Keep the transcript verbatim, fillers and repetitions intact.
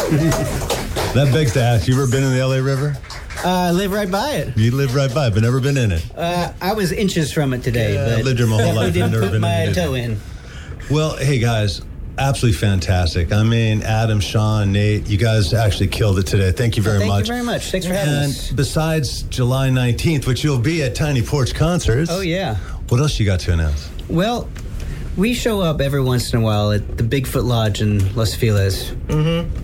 That begs to ask, you ever been in the L A River? Uh, I live right by it. You live right by it, but never been in it. Uh, I was inches from it today, Yeah, but I've lived here my whole life. I've didn't never put been my in it. toe in. Well, hey, guys, absolutely fantastic. I mean, Adam, Sean, Nate, you guys actually killed it today. Thank you very Thank much. you very much. Thanks for having and us. besides July nineteenth, which you'll be at Tiny Porch Concerts. Oh, yeah. What else you got to announce? Well, we show up every once in a while at the Bigfoot Lodge in Los Feliz. Mm-hmm.